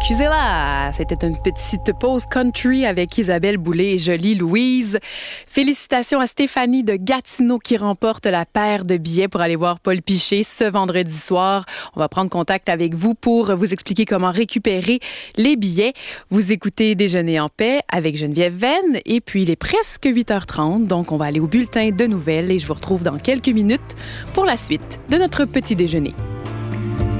Excusez-la, c'était une petite pause country avec Isabelle Boulay et Jolie Louise. Félicitations à Stéphanie de Gatineau qui remporte la paire de billets pour aller voir Paul Piché ce vendredi soir. On va prendre contact avec vous pour vous expliquer comment récupérer les billets. Vous écoutez Déjeuner en paix avec Geneviève Venn et puis il est presque 8h30, donc on va aller au bulletin de nouvelles et je vous retrouve dans quelques minutes pour la suite de notre petit déjeuner.